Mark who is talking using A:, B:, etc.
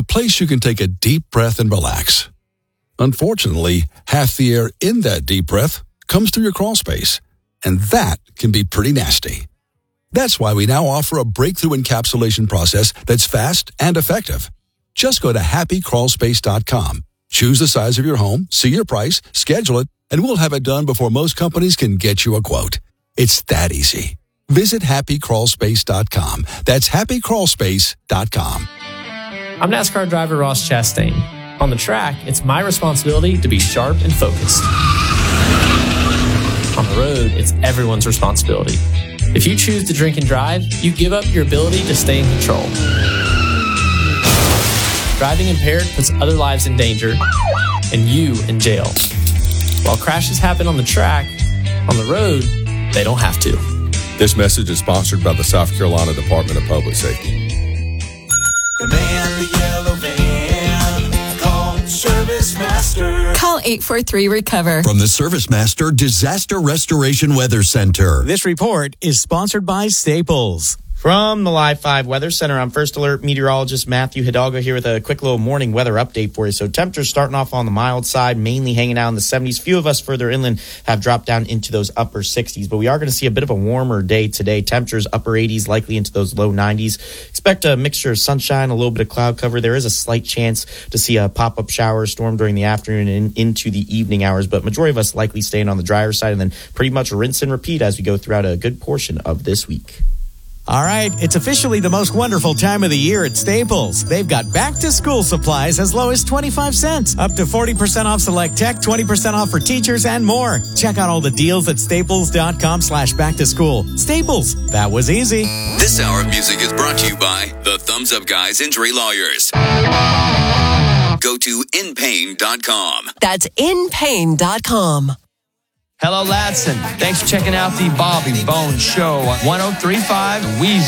A: place you can take a deep breath and relax. Unfortunately, half the air in that deep breath comes through your crawl space, and that can be pretty nasty. That's why we now offer a breakthrough encapsulation process that's fast and effective. Just go to happycrawlspace.com, choose the size of your home, see your price, schedule it, and we'll have it done before most companies can get you a quote. It's that easy. Visit happycrawlspace.com. That's happycrawlspace.com.
B: I'm NASCAR driver Ross Chastain. On the track, it's my responsibility to be sharp and focused. On the road, it's everyone's responsibility. If you choose to drink and drive, you give up your ability to stay in control. Driving impaired puts other lives in danger and you in jail. While crashes happen on the track, on the road, they don't have to.
C: This message is sponsored by the South Carolina Department of Public Safety.
D: The man, the yellow van, call Service Master.
E: Call 843-RECOVER.
F: From the Service Master Disaster Restoration Weather Center.
G: This report is sponsored by Staples.
H: From the Live 5 Weather Center, I'm First Alert meteorologist Matthew Hidalgo here with a quick little morning weather update for you. So temperatures starting off on the mild side, mainly hanging out in the 70s. Few of us further inland have dropped down into those upper 60s, but we are going to see a bit of a warmer day today. Temperatures upper 80s, likely into those low 90s. Expect a mixture of sunshine, a little bit of cloud cover. There is a slight chance to see a pop-up shower storm during the afternoon and into the evening hours, but majority of us likely staying on the drier side and then pretty much rinse and repeat as we go throughout a good portion of this week.
G: All right, it's officially the most wonderful time of the year at Staples. They've got back-to-school supplies as low as 25 cents, up to 40% off select tech, 20% off for teachers, and more. Check out all the deals at staples.com/back-to-school. Staples, that was easy.
I: This hour of music is brought to you by the Thumbs Up Guys Injury Lawyers. Go to inpain.com.
E: That's inpain.com.
J: Hello, Ladson. Thanks for checking out the Bobby Bones Show on 103.5 Weezer.